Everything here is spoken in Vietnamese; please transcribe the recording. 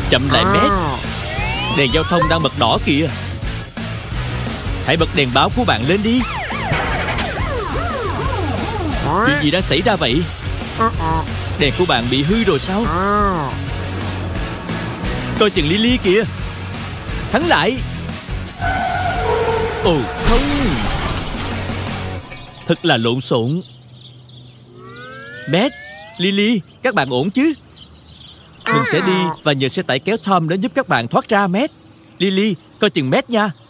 Chậm lại Matt. Đèn giao thông đang bật đỏ kìa. Hãy bật đèn báo của bạn lên đi. Chuyện gì đang xảy ra vậy? Đèn của bạn bị hư rồi sao? Coi chừng Lily kìa. Thắng lại. Ồ không. Thật là lộn xộn. Matt, Lily, các bạn ổn chứ? Mình sẽ đi và nhờ xe tải kéo Tom đến giúp các bạn thoát ra, Matt. Lily, coi chừng Matt nha.